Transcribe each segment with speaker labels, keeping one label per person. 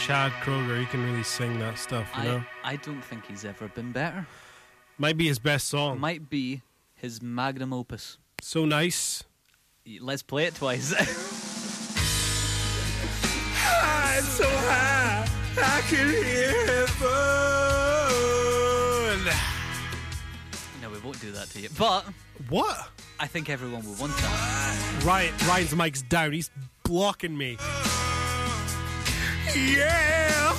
Speaker 1: Chad Kroeger, he can really sing that stuff, you know?
Speaker 2: I don't think he's ever been better.
Speaker 1: Might be his best song.
Speaker 2: Might be his magnum opus.
Speaker 1: So nice.
Speaker 2: Let's play it twice.
Speaker 1: I'm so high, I can hear heaven.
Speaker 2: No, we won't do that to you. But
Speaker 1: What?
Speaker 2: I think everyone will want that.
Speaker 1: Ryan's mic's down. He's blocking me. Yeah.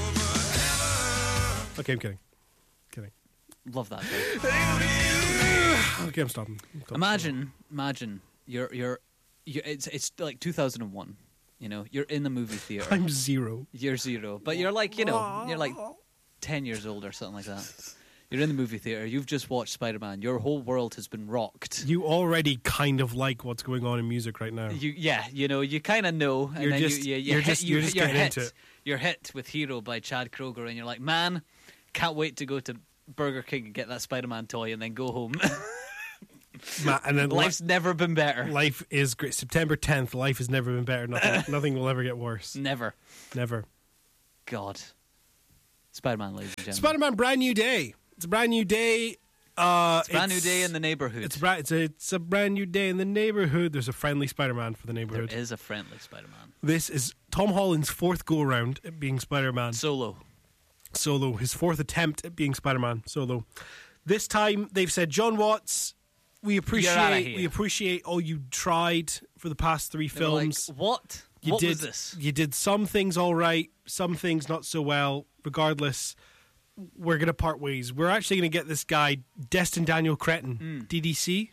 Speaker 1: Okay, I'm kidding.
Speaker 2: Love that thing.
Speaker 1: Okay, I'm stopping.
Speaker 2: Imagine, you're it's like 2001. You know, you're in the movie theater.
Speaker 1: I'm 0.
Speaker 2: You're 0, but you're like, you know, you're like 10 years old or something like that. You're in the movie theater. You've just watched Spider-Man. Your whole world has been rocked.
Speaker 1: You already kind of like what's going on in music right now.
Speaker 2: You know, you kind of know. And
Speaker 1: You're
Speaker 2: then
Speaker 1: just
Speaker 2: you're
Speaker 1: getting into it.
Speaker 2: You're hit with Hero by Chad Kroeger, and you're like, man, can't wait to go to Burger King and get that Spider-Man toy and then go home.
Speaker 1: And then
Speaker 2: Life's never been better.
Speaker 1: Life is great. September 10th, life has never been better. Nothing will ever get worse.
Speaker 2: Never.
Speaker 1: God.
Speaker 2: Spider-Man, ladies and gentlemen.
Speaker 1: Spider-Man, brand new day. It's a brand new day.
Speaker 2: It's a brand new day in the neighborhood.
Speaker 1: It's a brand new day in the neighborhood. There's a friendly Spider-Man for the neighborhood.
Speaker 2: There is a friendly Spider-Man.
Speaker 1: This is Tom Holland's 4th go-around at being Spider-Man.
Speaker 2: Solo.
Speaker 1: His 4th attempt at being Spider-Man. Solo. This time, they've said, John Watts, we appreciate all you tried for the past 3 films.
Speaker 2: Like, what? What was this?
Speaker 1: You did some things all right, some things not so well. Regardless, we're going to part ways. We're actually going to get this guy, Destin Daniel Cretton, DDC.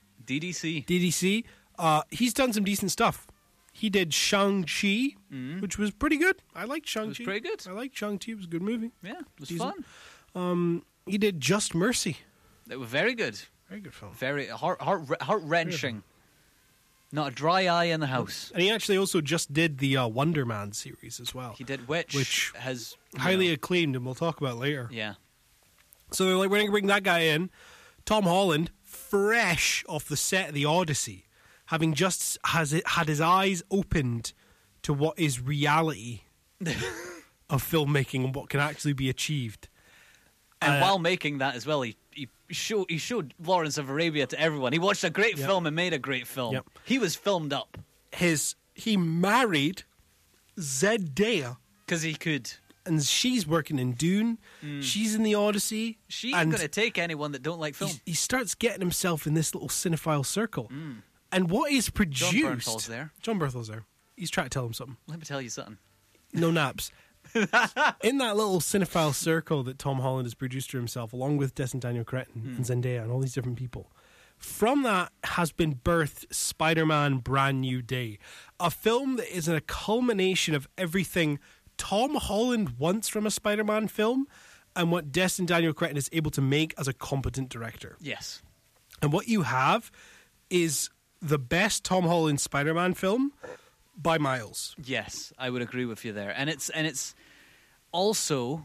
Speaker 1: He's done some decent stuff. He did Shang-Chi, which was pretty good. I liked Shang-Chi.
Speaker 2: It was pretty good.
Speaker 1: I liked Shang-Chi. It was a good movie.
Speaker 2: Yeah, it was fun.
Speaker 1: He did Just Mercy.
Speaker 2: It was very good.
Speaker 1: Very good film.
Speaker 2: Very heart-wrenching. Not a dry eye in the house.
Speaker 1: And he actually also just did the Wonder Man series as well.
Speaker 2: He did, which has...
Speaker 1: highly acclaimed, and we'll talk about later.
Speaker 2: Yeah.
Speaker 1: So they're like, we're going to bring that guy in. Tom Holland, fresh off the set of The Odyssey, having just had his eyes opened to what is reality of filmmaking and what can actually be achieved.
Speaker 2: And while making that as well, he showed Lawrence of Arabia to everyone. He watched a great film and made a great film.
Speaker 1: Yep.
Speaker 2: He was filmed up.
Speaker 1: He married Zendaya.
Speaker 2: Because he could.
Speaker 1: And she's working in Dune. She's in The Odyssey.
Speaker 2: She ain't going to take anyone that don't like film.
Speaker 1: He starts getting himself in this little cinephile circle. And what is produced...
Speaker 2: John Bernthal's there.
Speaker 1: John Bernthal's there. He's trying to tell him something.
Speaker 2: Let me tell you something.
Speaker 1: No naps. In that little cinephile circle that Tom Holland has produced for himself, along with Destin Daniel Cretton and Zendaya and all these different people, from that has been birthed Spider-Man Brand New Day, a film that is a culmination of everything Tom Holland wants from a Spider-Man film and what Destin Daniel Cretton is able to make as a competent director.
Speaker 2: Yes.
Speaker 1: And what you have is the best Tom Holland Spider-Man film by miles.
Speaker 2: Yes, I would agree with you there. And it's also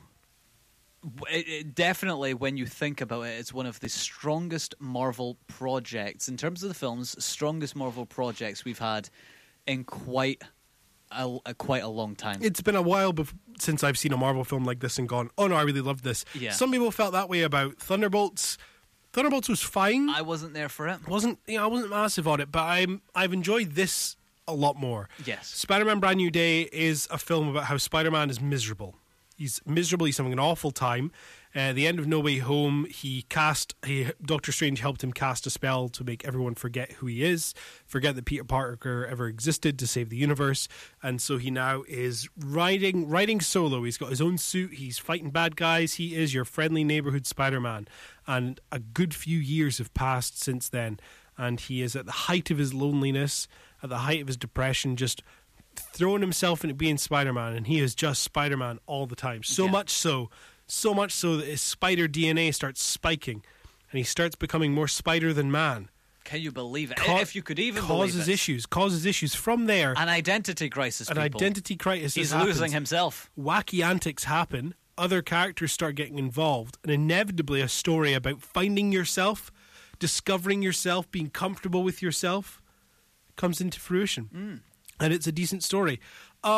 Speaker 2: definitely, when you think about it, it's one of the strongest Marvel projects in terms of the films. Strongest Marvel projects we've had in quite a long time.
Speaker 1: It's been a while since I've seen a Marvel film like this and gone, oh no, I really loved this.
Speaker 2: Yeah.
Speaker 1: Some people felt that way about Thunderbolts. Thunderbolts was fine.
Speaker 2: I wasn't there for it.
Speaker 1: I wasn't massive on it, but I've enjoyed this a lot more.
Speaker 2: Yes.
Speaker 1: Spider-Man Brand New Day is a film about how Spider-Man is miserable. He's miserable. He's having an awful time. At the end of No Way Home, Doctor Strange helped him cast a spell to make everyone forget who he is, forget that Peter Parker ever existed to save the universe. And so he now is riding solo. He's got his own suit. He's fighting bad guys. He is your friendly neighborhood Spider-Man. And a good few years have passed since then. And he is at the height of his loneliness, at the height of his depression, just throwing himself into being Spider-Man, and he is just Spider-Man all the time. So much so that his spider DNA starts spiking, and he starts becoming more spider than man.
Speaker 2: Can you believe it? If you could even believe it.
Speaker 1: Causes issues. From there,
Speaker 2: an identity crisis.
Speaker 1: He's
Speaker 2: losing himself.
Speaker 1: Wacky antics happen. Other characters start getting involved, and inevitably a story about finding yourself, discovering yourself, being comfortable with yourself comes into fruition. And it's a decent story.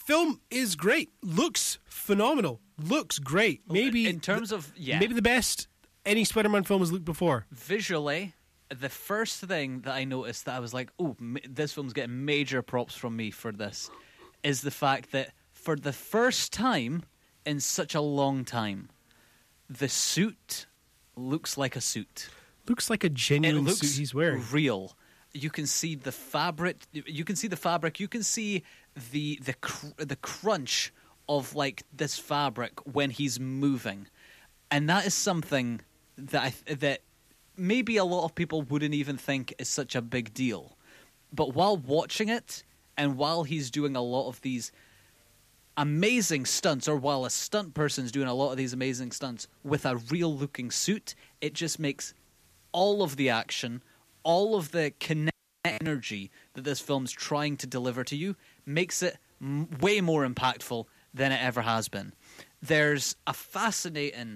Speaker 1: Film is great. Looks phenomenal. Looks great. Maybe
Speaker 2: in terms of
Speaker 1: maybe the best any Spider-Man film has looked before.
Speaker 2: Visually, the first thing that I noticed that I was like, oh, this film's getting major props from me for this, is the fact that for the first time in such a long time, the suit looks like a suit.
Speaker 1: Looks like a genuine suit he's wearing.
Speaker 2: Real. You can see the fabric. You can see the fabric. You can see the crunch of like this fabric when he's moving, and that is something that maybe a lot of people wouldn't even think is such a big deal. But while watching it, and while he's doing a lot of these amazing stunts, or while a stunt person's doing a lot of these amazing stunts with a real-looking suit, it just makes all of the action, all of the kinetic energy that this film's trying to deliver to you, makes it way more impactful than it ever has been. There's a fascinating...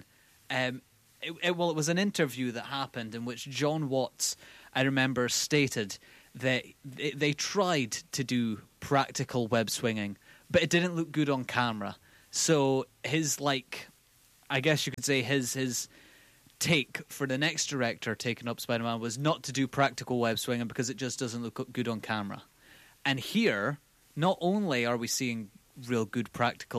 Speaker 2: it was an interview that happened in which John Watts, I remember, stated that they tried to do practical web swinging, but it didn't look good on camera. So his, like, I guess you could say his take for the next director taking up Spider-Man was not to do practical web swinging because it just doesn't look good on camera. And here, not only are we seeing real good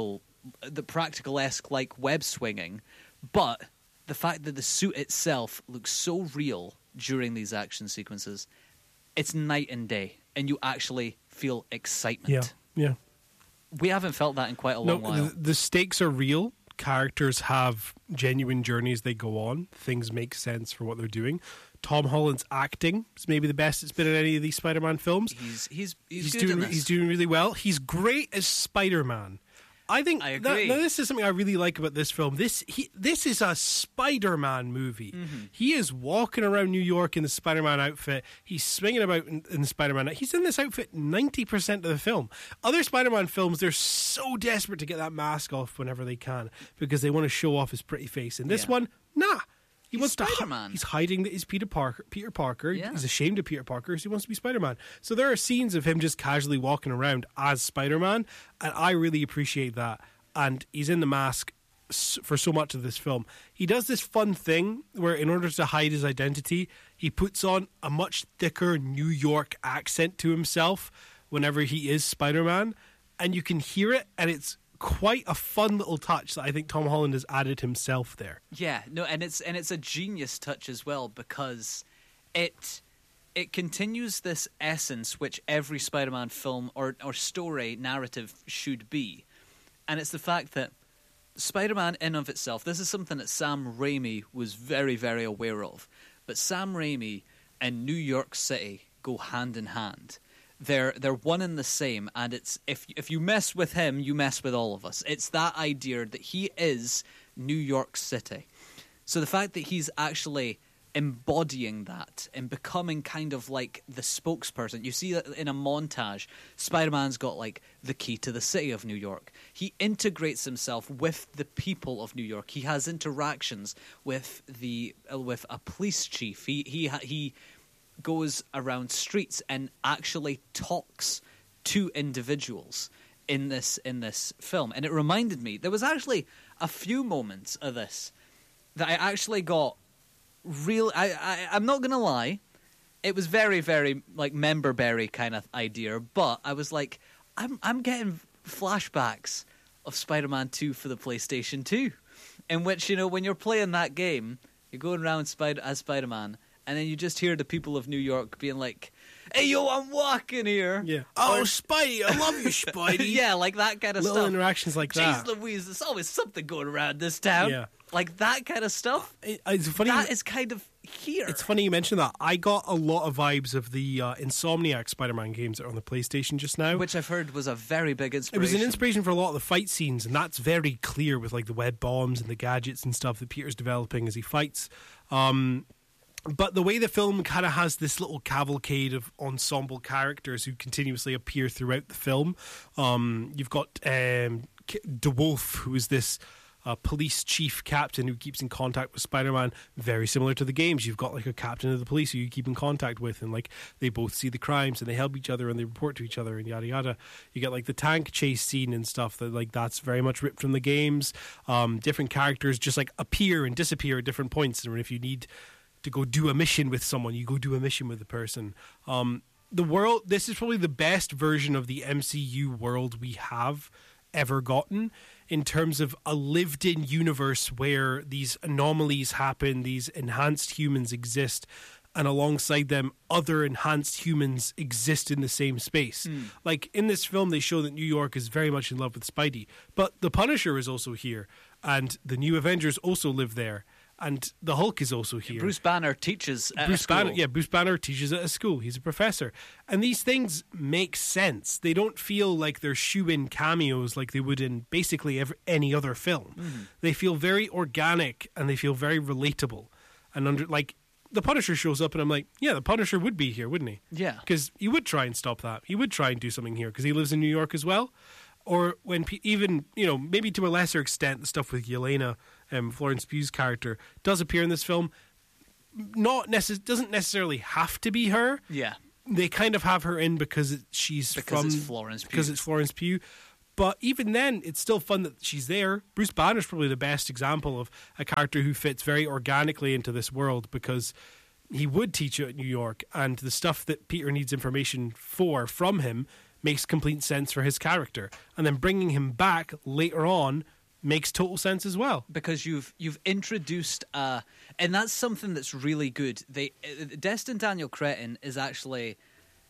Speaker 2: the practical-esque like web swinging, but the fact that the suit itself looks so real during these action sequences, it's night and day, and you actually feel excitement.
Speaker 1: Yeah.
Speaker 2: We haven't felt that in quite a long while.
Speaker 1: The stakes are real. Characters have genuine journeys they go on. Things make sense for what they're doing. Tom Holland's acting is maybe the best it's been in any of these Spider-Man films.
Speaker 2: He's good in this.
Speaker 1: He's doing really well. He's great as Spider-Man. I think
Speaker 2: I agree.
Speaker 1: This is something I really like about this film. This is a Spider-Man movie.
Speaker 2: Mm-hmm.
Speaker 1: He is walking around New York in the Spider-Man outfit. He's swinging about in the Spider-Man. He's in this outfit 90% of the film. Other Spider-Man films, they're so desperate to get that mask off whenever they can because they want to show off his pretty face. In this one, nah.
Speaker 2: He's Spider-Man.
Speaker 1: He's hiding that he's Peter Parker.
Speaker 2: Yeah.
Speaker 1: He's ashamed of Peter Parker, so he wants to be Spider-Man. So there are scenes of him just casually walking around as Spider-Man, and I really appreciate that. And he's in the mask for so much of this film. He does this fun thing where in order to hide his identity, he puts on a much thicker New York accent to himself whenever he is Spider-Man, and you can hear it, and it's quite a fun little touch that I think Tom Holland has added himself there.
Speaker 2: Yeah, no, and it's a genius touch as well because it continues this essence which every Spider-Man film or story narrative should be, and it's the fact that Spider-Man in of itself, this is something that Sam Raimi was very, very aware of, but Sam Raimi and New York City go hand in hand. They're one and the same, and it's if you mess with him, you mess with all of us. It's that idea that he is New York City. So the fact that he's actually embodying that and becoming kind of like the spokesperson. You see that in a montage, Spider-Man's got like the key to the city of New York. He integrates himself with the people of New York. He has interactions with a police chief. He goes around streets and actually talks to individuals in this film. And it reminded me, there was actually a few moments of this that I actually got real... I'm not going to lie, it was very, very like member-berry kind of idea, but I was like, I'm getting flashbacks of Spider-Man 2 for the PlayStation 2, in which, when you're playing that game, you're going around as Spider-Man, and then you just hear the people of New York being like, "Hey, yo, I'm walking here."
Speaker 1: Yeah. Oh, Spidey, I love you, Spidey.
Speaker 2: Yeah, like that kind of
Speaker 1: Little
Speaker 2: stuff.
Speaker 1: interactions like that.
Speaker 2: Jeez Louise, there's always something going around this town.
Speaker 1: Yeah.
Speaker 2: Like that kind of stuff.
Speaker 1: It's funny.
Speaker 2: That is kind of here.
Speaker 1: It's funny you mentioned that. I got a lot of vibes of the Insomniac Spider-Man games that are on the PlayStation just now.
Speaker 2: Which I've heard was a very big inspiration.
Speaker 1: It was an inspiration for a lot of the fight scenes, and that's very clear with like the web bombs and the gadgets and stuff that Peter's developing as he fights. But the way the film kind of has this little cavalcade of ensemble characters who continuously appear throughout the film. You've got DeWolf, who is this police chief captain who keeps in contact with Spider-Man, very similar to the games. You've got like a captain of the police who you keep in contact with, and like they both see the crimes and they help each other and they report to each other and yada yada. You get like the tank chase scene and stuff that like that's very much ripped from the games. Different characters just like appear and disappear at different points, and if you need to go do a mission with someone, you go do a mission with the person. The world, this is probably the best version of the MCU world we have ever gotten in terms of a lived-in universe where these anomalies happen, these enhanced humans exist, and alongside them, other enhanced humans exist in the same space. Like, in this film, they show that New York is very much in love with Spidey, but the Punisher is also here, and the New Avengers also live there. And the Hulk is also here.
Speaker 2: Bruce Banner teaches at a school.
Speaker 1: Bruce Banner teaches at a school. He's a professor. And these things make sense. They don't feel like they're shoe-in cameos like they would in basically any other film. They feel very organic and they feel very relatable. And like, the Punisher shows up and I'm like, yeah, the Punisher would be here, wouldn't he?
Speaker 2: Yeah.
Speaker 1: Because he would try and stop that. He would try and do something here because he lives in New York as well. Or when even, maybe to a lesser extent, the stuff with Yelena, Florence Pugh's character, does appear in this film. Doesn't necessarily have to be her.
Speaker 2: Yeah.
Speaker 1: They kind of have her in because it's Florence Pugh. But even then, it's still fun that she's there. Bruce Banner's probably the best example of a character who fits very organically into this world because he would teach you at New York, and the stuff that Peter needs information from him makes complete sense for his character, and then bringing him back later on makes total sense as well. Because
Speaker 2: you've introduced and that's something that's really good. Destin Daniel Cretton is actually,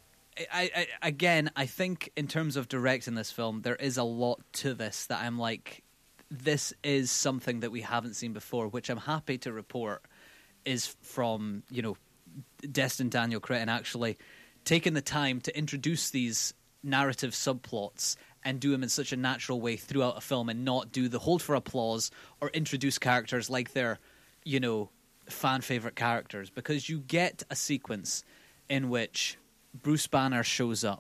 Speaker 2: I think in terms of directing this film, there is a lot to this that I'm like, this is something that we haven't seen before, which I'm happy to report is from Destin Daniel Cretton actually taking the time to introduce these narrative subplots and do them in such a natural way throughout a film and not do the hold for applause or introduce characters like they're, fan favorite characters, because you get a sequence in which Bruce Banner shows up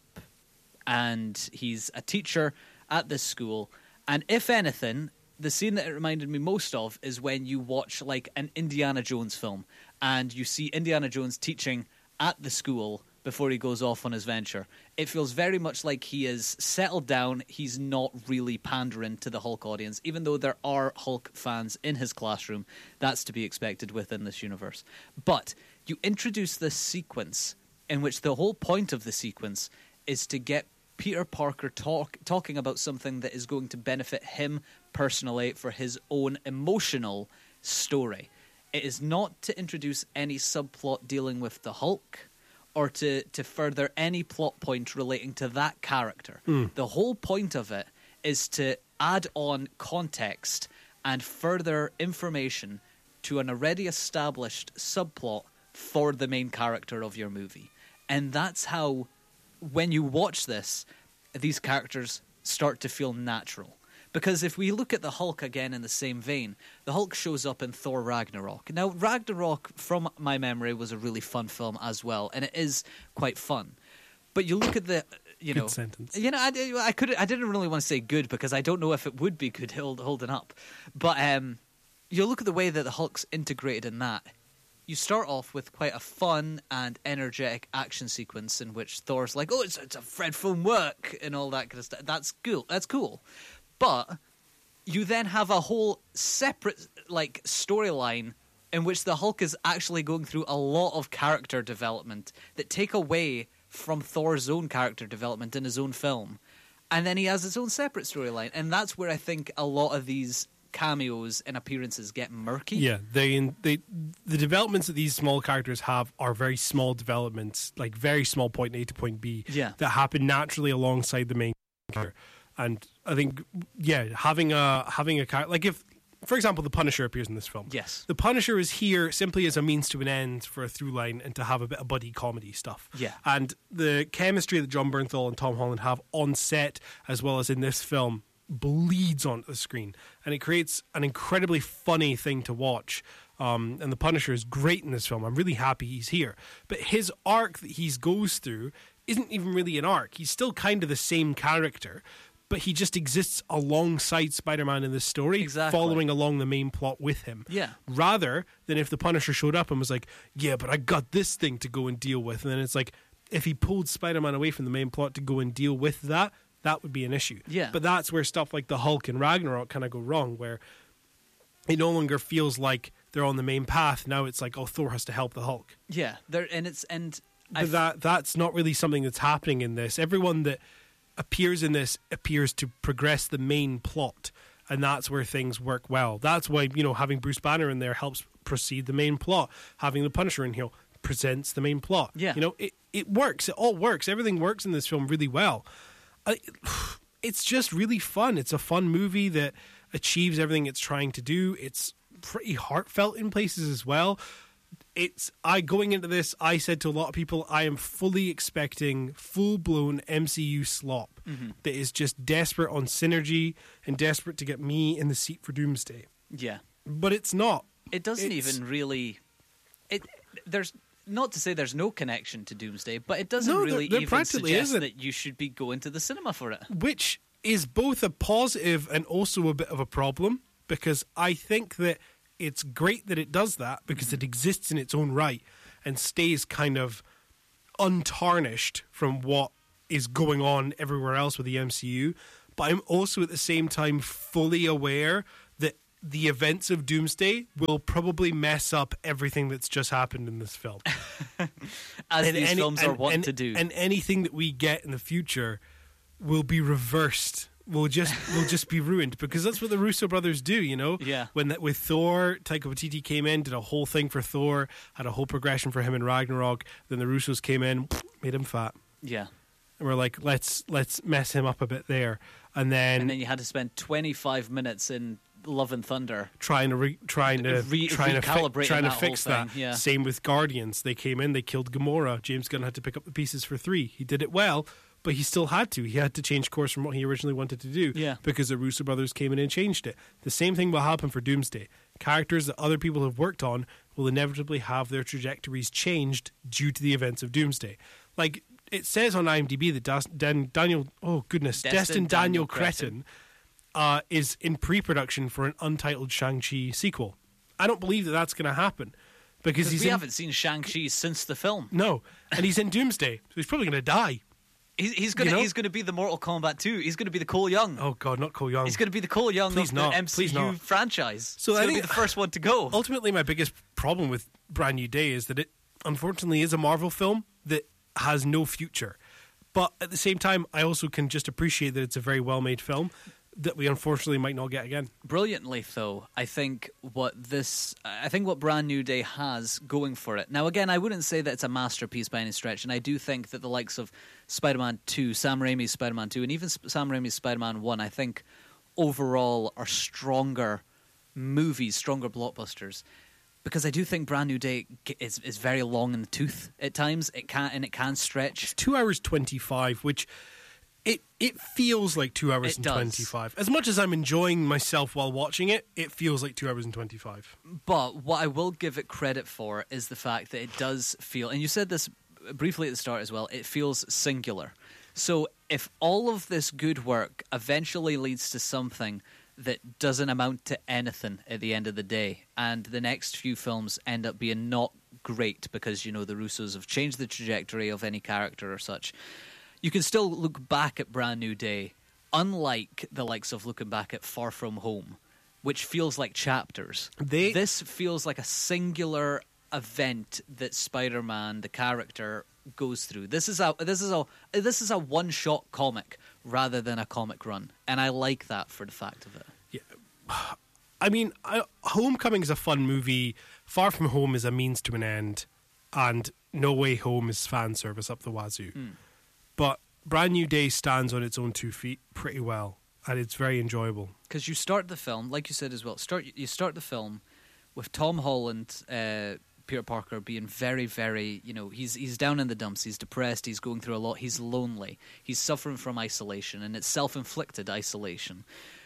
Speaker 2: and he's a teacher at this school, and if anything, the scene that it reminded me most of is when you watch like an Indiana Jones film and you see Indiana Jones teaching at the school before he goes off on his venture. It feels very much like he is settled down. He's not really pandering to the Hulk audience, even though there are Hulk fans in his classroom. That's to be expected within this universe. But you introduce this sequence in which the whole point of the sequence is to get Peter Parker talking about something that is going to benefit him personally for his own emotional story. It is not to introduce any subplot dealing with the Hulk or to further any plot point relating to that character. The whole point of it is to add on context and further information to an already established subplot for the main character of your movie. And that's how, when you watch this, these characters start to feel natural. Because if we look at the Hulk again in the same vein, the Hulk shows up in Thor Ragnarok. Now, Ragnarok, from my memory, was a really fun film as well, and it is quite fun. But you look at the,
Speaker 1: good sentence.
Speaker 2: I didn't really want to say good because I don't know if it would be good holding up. But you look at the way that the Hulk's integrated in that. You start off with quite a fun and energetic action sequence in which Thor's like, "Oh, it's a Fred film work," and all that kind of stuff. That's cool. But you then have a whole separate storyline in which the Hulk is actually going through a lot of character development that take away from Thor's own character development in his own film. And then he has his own separate storyline. And that's where I think a lot of these cameos and appearances get murky.
Speaker 1: Yeah, the developments that these small characters have are very small developments, like very small point A to point B, that happen naturally alongside the main character. And I think, having a character, like if, for example, the Punisher appears in this film.
Speaker 2: Yes.
Speaker 1: The Punisher is here simply as a means to an end for a through line and to have a bit of buddy comedy stuff.
Speaker 2: Yeah.
Speaker 1: And the chemistry that Jon Bernthal and Tom Holland have on set, as well as in this film, bleeds onto the screen. And it creates an incredibly funny thing to watch. And the Punisher is great in this film. I'm really happy he's here. But his arc that he goes through isn't even really an arc. He's still kind of the same character. but he just exists alongside Spider-Man in this story,
Speaker 2: Exactly.
Speaker 1: following along the main plot with him.
Speaker 2: Yeah.
Speaker 1: Rather than if the Punisher showed up and was like, yeah, but I got this thing to go and deal with. And then it's like, if he pulled Spider-Man away from the main plot to go and deal with that, that would be an issue.
Speaker 2: Yeah.
Speaker 1: But that's where stuff like the Hulk and Ragnarok kind of go wrong, where it no longer feels like they're on the main path. Now it's like, oh, Thor has to help the Hulk.
Speaker 2: Yeah,
Speaker 1: But that's not really something that's happening in this. Everyone that appears in this appears to progress the main plot, and that's where things work well. That's why, having Bruce Banner in there helps proceed the main plot. Having the Punisher in here presents the main plot.
Speaker 2: Yeah.
Speaker 1: It works. It all works. Everything works in this film really well. It's just really fun. It's a fun movie that achieves everything it's trying to do. It's pretty heartfelt in places as well. Going into this, I said to a lot of people, I am fully expecting full-blown MCU slop that is just desperate on synergy and desperate to get me in the seat for Doomsday.
Speaker 2: yeah.
Speaker 1: But it's not.
Speaker 2: It doesn't even really. There's not to say there's no connection to Doomsday, but it doesn't
Speaker 1: No,
Speaker 2: really
Speaker 1: there
Speaker 2: even
Speaker 1: practically
Speaker 2: suggest
Speaker 1: isn't.
Speaker 2: that you should be going to the cinema for it.
Speaker 1: Which is both a positive and also a bit of a problem, because I think that it's great that it does that because it exists in its own right and stays kind of untarnished from what is going on everywhere else with the MCU. But I'm also at the same time fully aware that the events of Doomsday will probably mess up everything that's just happened in this film.
Speaker 2: As these films are wont to do.
Speaker 1: And anything that we get in the future will be reversed. Will just be ruined, because that's what the Russo brothers do,
Speaker 2: Yeah.
Speaker 1: With Thor, Taika Waititi came in, did a whole thing for Thor, had a whole progression for him in Ragnarok. Then the Russos came in, made him fat,
Speaker 2: Yeah.
Speaker 1: and we're like, let's mess him up a bit there, and then
Speaker 2: you had to spend 25 minutes in Love and Thunder
Speaker 1: trying to
Speaker 2: recalibrating
Speaker 1: fix
Speaker 2: that whole
Speaker 1: that.
Speaker 2: thing, yeah.
Speaker 1: Same with Guardians. They came in, they killed Gamora. James Gunn had to pick up the pieces for 3. He did it well, but he still had to. He had to change course from what he originally wanted to do,
Speaker 2: Yeah.
Speaker 1: because the Russo brothers came in and changed it. The same thing will happen for Doomsday. Characters that other people have worked on will inevitably have their trajectories changed due to the events of Doomsday. Like, it says on IMDb that Destin Daniel Cretton is in pre-production for an untitled Shang-Chi sequel. I don't believe that that's going to happen, because
Speaker 2: we haven't seen Shang-Chi since the film.
Speaker 1: No, and he's in Doomsday, so he's probably going to die.
Speaker 2: He's going to be the Mortal Kombat 2. He's going to be the Cole Young.
Speaker 1: Oh God, not Cole Young.
Speaker 2: He's going to be the Cole Young
Speaker 1: Please
Speaker 2: of
Speaker 1: not.
Speaker 2: the
Speaker 1: Please
Speaker 2: MCU
Speaker 1: not.
Speaker 2: franchise.
Speaker 1: So
Speaker 2: He's
Speaker 1: I
Speaker 2: going to
Speaker 1: think
Speaker 2: be the first one to go.
Speaker 1: Ultimately, my biggest problem with Brand New Day is that it unfortunately is a Marvel film that has no future. But at the same time, I also can just appreciate that it's a very well-made film that we unfortunately might not get again.
Speaker 2: Brilliantly, though, I think what Brand New Day has going for it. Now, again, I wouldn't say that it's a masterpiece by any stretch, and I do think that the likes of Spider-Man 2, Sam Raimi's Spider-Man 2, and even Sam Raimi's Spider-Man 1, I think overall are stronger movies, stronger blockbusters. Because I do think Brand New Day is very long in the tooth at times. It can stretch.
Speaker 1: It's 2 hours 25, which it feels like 2 hours
Speaker 2: It
Speaker 1: and
Speaker 2: does.
Speaker 1: 25. As much as I'm enjoying myself while watching it, it feels like 2 hours and 25.
Speaker 2: But what I will give it credit for is the fact that it does feel, and you said this briefly at the start as well, it feels singular. So if all of this good work eventually leads to something that doesn't amount to anything at the end of the day, and the next few films end up being not great because, the Russos have changed the trajectory of any character or such, you can still look back at Brand New Day, unlike the likes of looking back at Far From Home, which feels like chapters. This feels like a singular event that Spider-Man, the character, goes through. This is a one-shot comic rather than a comic run, and I like that for the fact of it.
Speaker 1: Yeah, I mean, Homecoming is a fun movie. Far From Home is a means to an end, and No Way Home is fan service up the wazoo. But Brand New Day stands on its own 2 feet pretty well, and it's very enjoyable.
Speaker 2: Because you start the film, like you said as well, you start the film with Tom Holland, Peter Parker, being very, very, he's down in the dumps, he's depressed, he's going through a lot, he's lonely, he's suffering from isolation, and it's self-inflicted isolation.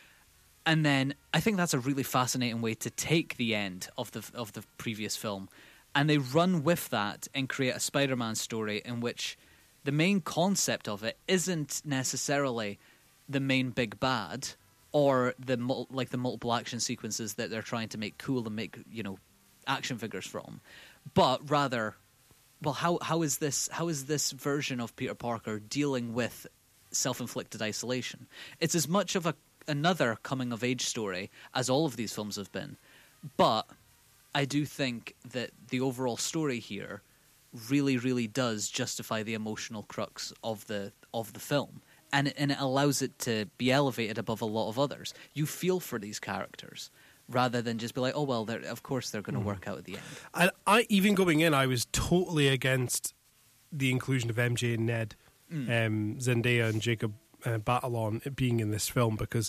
Speaker 2: And then I think that's a really fascinating way to take the end of the previous film, and they run with that and create a Spider-Man story in which the main concept of it isn't necessarily the main big bad or the multiple action sequences that they're trying to make cool and make, you know, action figures from, but rather, well, how is this version of Peter Parker dealing with self-inflicted isolation? It's as much of another coming of age story as all of these films have been, but I do think that the overall story here really, really does justify the emotional crux of the film, and it allows it to be elevated above a lot of others. You feel for these characters rather than just be like, oh well, of course they're going to work out at the end.
Speaker 1: I even going in, I was totally against the inclusion of MJ and Ned, Zendaya and Jacob Batalon being in this film, because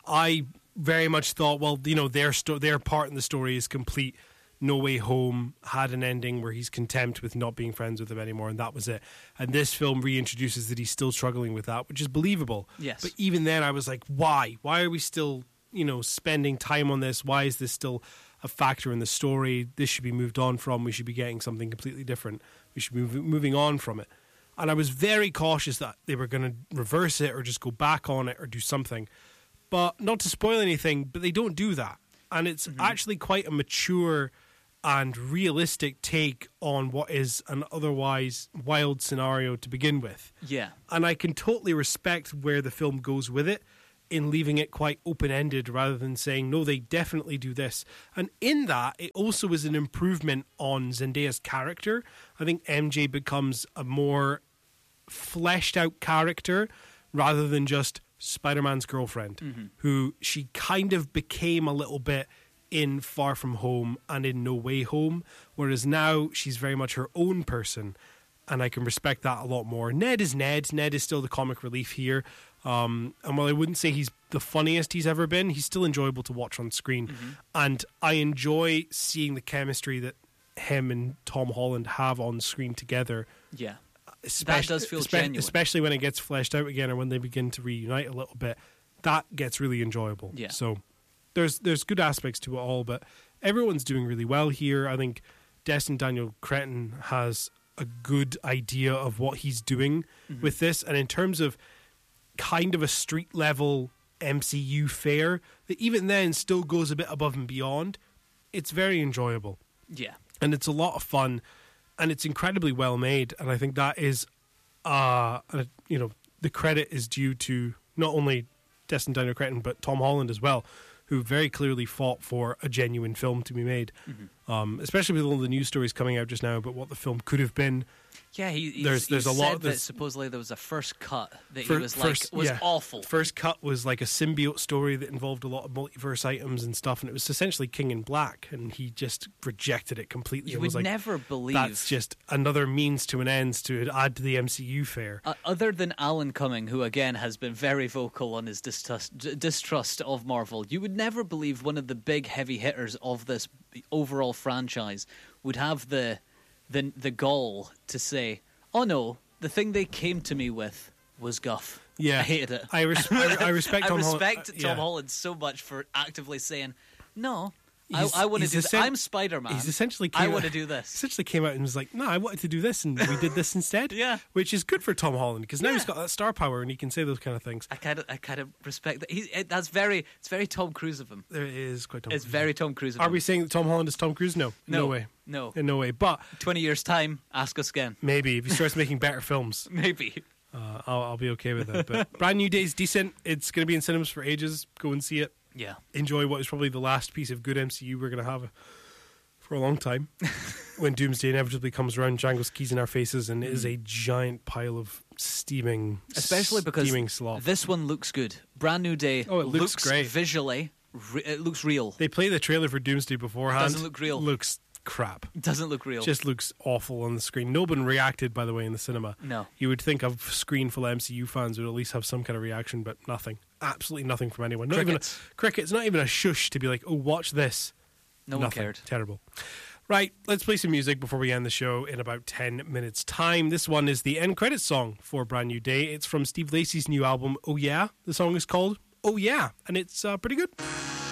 Speaker 1: I very much thought, well, you know, their part in the story is complete. No Way Home had an ending where he's content with not being friends with him anymore, and that was it. And this film reintroduces that he's still struggling with that, which is believable.
Speaker 2: Yes.
Speaker 1: But even then, I was like, why? Why are we still, you know, spending time on this? Why is this still a factor in the story? This should be moved on from. We should be getting something completely different. We should be moving on from it. And I was very cautious that they were going to reverse it or just go back on it or do something. But not to spoil anything, but they don't do that. And it's actually quite a mature and realistic take on what is an otherwise wild scenario to begin with.
Speaker 2: Yeah.
Speaker 1: And I can totally respect where the film goes with it in leaving it quite open-ended rather than saying, no, they definitely do this. And in that, it also is an improvement on Zendaya's character. I think MJ becomes a more fleshed-out character rather than just Spider-Man's girlfriend, who she kind of became a little bit in Far From Home and in No Way Home, whereas now she's very much her own person, and I can respect that a lot more. Ned is Ned. Ned is still the comic relief here, and while I wouldn't say he's the funniest he's ever been, he's still enjoyable to watch on screen, and I enjoy seeing the chemistry that him and Tom Holland have on screen together.
Speaker 2: Yeah, that does feel genuine.
Speaker 1: Especially when it gets fleshed out again or when they begin to reunite a little bit. That gets really enjoyable.
Speaker 2: Yeah.
Speaker 1: So There's good aspects to it all, but everyone's doing really well here. I think Destin Daniel Cretton has a good idea of what he's doing with this, and in terms of kind of a street level MCU fare that even then still goes a bit above and beyond, it's very enjoyable.
Speaker 2: Yeah.
Speaker 1: And it's a lot of fun, and it's incredibly well made, and I think that is, you know, the credit is due to not only Destin Daniel Cretton, but Tom Holland as well, who very clearly fought for a genuine film to be made, especially with all the news stories coming out just now about what the film could have been.
Speaker 2: Yeah, he
Speaker 1: there's a lot
Speaker 2: that supposedly there was a first cut that was awful.
Speaker 1: First cut was like a symbiote story that involved a lot of multiverse items and stuff, and it was essentially King in Black, and he just rejected it completely.
Speaker 2: You
Speaker 1: and
Speaker 2: would
Speaker 1: was like,
Speaker 2: never believe
Speaker 1: that's just another means to an end to add to the MCU fare.
Speaker 2: Other than Alan Cumming, who again has been very vocal on his distrust of Marvel, you would never believe one of the big heavy hitters of this overall franchise would have the gall to say, oh no, the thing they came to me with was guff.
Speaker 1: Yeah,
Speaker 2: I hated it.
Speaker 1: I respect Tom Holland.
Speaker 2: I respect Tom Holland so much for actively saying, no, I want to do this. I'm Spider-Man.
Speaker 1: He's essentially
Speaker 2: I want to do this.
Speaker 1: Essentially came out and was like, no, I wanted to do this, and we did this instead.
Speaker 2: Yeah.
Speaker 1: Which is good for Tom Holland, because now he's got that star power and he can say those kind of things.
Speaker 2: I kind of respect that. It's very Tom Cruise of him.
Speaker 1: There is quite Tom
Speaker 2: It's
Speaker 1: Cruise.
Speaker 2: very Tom Cruise of him.
Speaker 1: Are we saying that Tom Holland is Tom Cruise? No. No way.
Speaker 2: No.
Speaker 1: In no way. But
Speaker 2: 20 years' time, ask us again.
Speaker 1: maybe, if he starts making better films,
Speaker 2: Maybe.
Speaker 1: I'll be okay with it. But Brand New Day is decent. It's going to be in cinemas for ages. Go and see it.
Speaker 2: Yeah.
Speaker 1: Enjoy what is probably the last piece of good MCU we're going to have for a long time. When Doomsday inevitably comes around, jangles keys in our faces, and it is a giant pile of steaming,
Speaker 2: especially because
Speaker 1: slop.
Speaker 2: This one looks good. Brand New Day.
Speaker 1: Oh, it looks great
Speaker 2: visually. It looks real.
Speaker 1: They play the trailer for Doomsday beforehand.
Speaker 2: Doesn't look real.
Speaker 1: Looks crap.
Speaker 2: Doesn't look real.
Speaker 1: Just looks awful on the screen. No one reacted, by the way, in the cinema.
Speaker 2: No.
Speaker 1: You would think a screen full of MCU fans would at least have some kind of reaction, but nothing. Absolutely nothing from anyone. Crickets. Not even a shush to be like, oh, watch this.
Speaker 2: No
Speaker 1: nothing.
Speaker 2: One cared.
Speaker 1: Terrible. Right, let's play some music before we end the show in about 10 minutes' time. This one is the end credits song for Brand New Day. It's from Steve Lacy's new album, Oh Yeah. The song is called Oh Yeah, and it's pretty good.